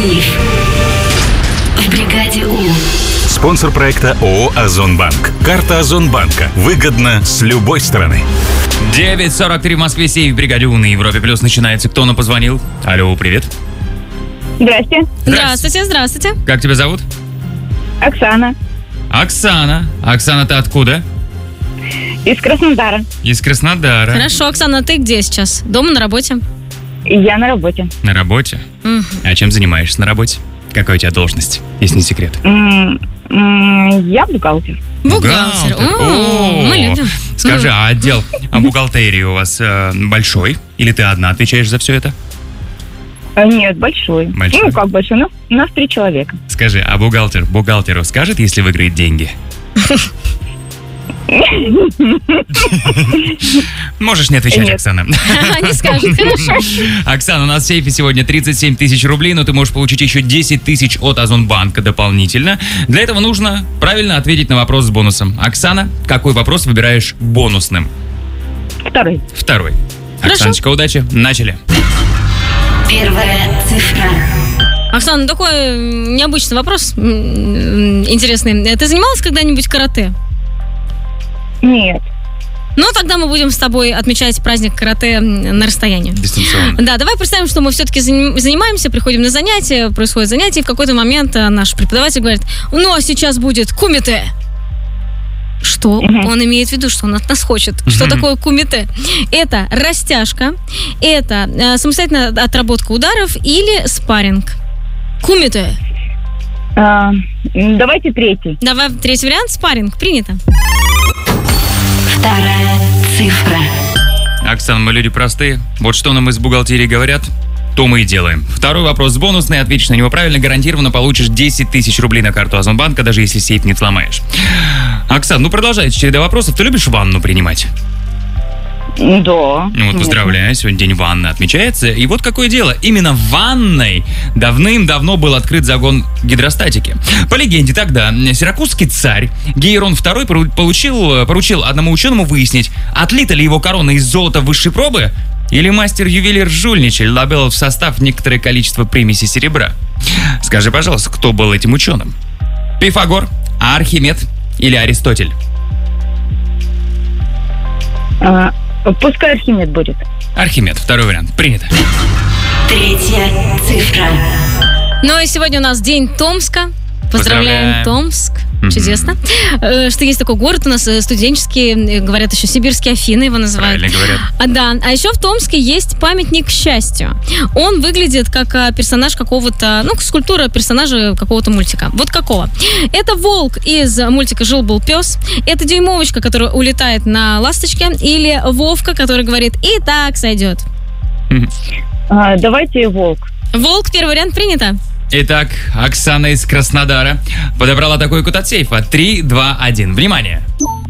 сейф в бригаде У. Спонсор проекта ООО «Озонбанк». Карта Озонбанка. Выгодно с любой стороны. 9:43 в Москве, сейф в бригаде У на Европе Плюс начинается. Кто нам позвонил? Алло, привет. Здрасте. Здравствуйте. Как тебя зовут? Оксана. Оксана, ты откуда? Из Краснодара. Из Краснодара. Хорошо, Оксана, ты где сейчас? Дома, на работе? Я на работе. На работе? А чем занимаешься на работе? Какая у тебя должность, если не секрет? Я бухгалтер. Бухгалтер. Мы любим. Скажи, а отдел бухгалтерии у вас большой? Или ты одна отвечаешь за все это? Нет, большой. Большой? Ну, как большой? Ну, у нас 3 человека. Скажи, а бухгалтер бухгалтеру скажет, если выиграет деньги? Можешь не отвечать, Нет. Оксана. Не скажет, хорошо. Оксана, у нас в сейфе сегодня 37 тысяч рублей, но ты можешь получить еще 10 тысяч от Озонбанка дополнительно. Для этого нужно правильно ответить на вопрос с бонусом. Оксана, какой вопрос выбираешь бонусным? Второй. Хорошо. Оксаночка, удачи. Начали. Первая цифра. Оксана, такой необычный вопрос, интересный. Ты занималась когда-нибудь карате? Нет. Ну, тогда мы будем с тобой отмечать праздник карате на расстоянии. Дистанционно. Да, давай представим, что мы все-таки занимаемся, приходим на занятия, происходит занятие, и в какой-то момент наш преподаватель говорит: ну, а сейчас будет кумите. Что он имеет в виду, что он от нас хочет? Что такое кумите? Это растяжка, это самостоятельная отработка ударов или спарринг. Кумите. Давайте третий. Давай третий вариант, спарринг. Принято. Вторая цифра. Оксана, мы люди простые. Вот что нам из бухгалтерии говорят, то мы и делаем. Второй вопрос бонусный. Ответишь на него правильно, гарантированно получишь 10 тысяч рублей на карту Озонбанка, даже если сейф не сломаешь. Оксан, ну продолжается череда вопросов. Ты любишь ванну принимать? Да. Ну вот, поздравляю, сегодня день ванны отмечается. И вот какое дело, именно в ванной давным-давно был открыт загон гидростатики. По легенде, тогда сиракузский царь Гейрон II поручил одному ученому выяснить, отлита ли его корона из золота высшей пробы, или мастер-ювелир жульничал, добавил в состав некоторое количество примеси серебра. Скажи, пожалуйста, кто был этим ученым? Пифагор, Архимед или Аристотель? Пускай Архимед будет. Архимед, второй вариант. Принято. Третья цифра. Ну и сегодня у нас день Томска. Поздравляем, Томск. Чудесно. Что есть такой город у нас студенческий, говорят еще сибирские Афины его называют. Правильно говорят. Да. А еще в Томске есть памятник счастью. Он выглядит как персонаж какого-то, скульптура персонажа какого-то мультика. Вот какого? Это волк из мультика «Жил-был пес». Это дюймовочка, которая улетает на ласточке. Или Вовка, который говорит: «И так сойдет». Давайте волк. Волк, первый вариант, принято. Итак, Оксана из Краснодара подобрала такой код от сейфа. 3, 2, 1. Внимание!